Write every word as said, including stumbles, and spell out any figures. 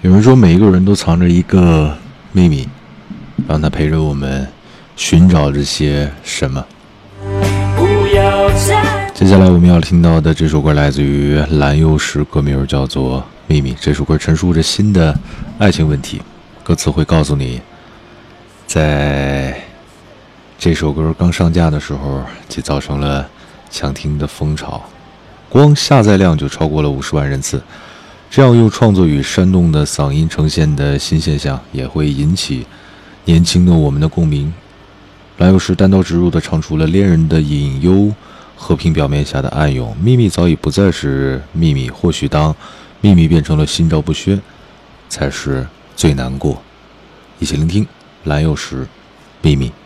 有人说每一个人都藏着一个秘密，让它陪着我们寻找这些什么。接下来我们要听到的这首歌来自于蓝又时，歌名叫做《秘密》。这首歌陈述着新的爱情问题，歌词会告诉你，在这首歌刚上架的时候即造成了强听的风潮，光下载量就超过了五十万人次。这样用创作与煽动的嗓音呈现的新现象，也会引起年轻的我们的共鸣。蓝又时单刀直入地唱出了恋人的隐忧，和平表面下的暗涌。秘密早已不再是秘密，或许当秘密变成了心照不宣，才是最难过。一起聆听蓝又时《秘密》。